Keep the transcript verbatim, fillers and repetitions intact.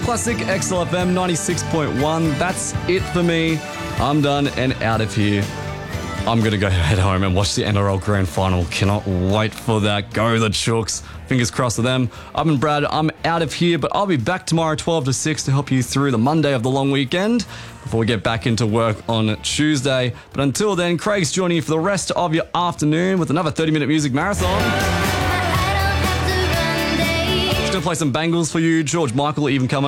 Classic X L F M ninety-six point one. That's it for me. I'm done and out of here. I'm going to go head home and watch the N R L Grand Final. Cannot wait for that. Go the Chooks. Fingers crossed for them. I've been Brad. I'm out of here, but I'll be back tomorrow twelve to six to help you through the Monday of the long weekend before we get back into work on Tuesday. But until then, Craig's joining you for the rest of your afternoon with another thirty-minute music marathon. Just going to play some bangles for you. George Michael even coming.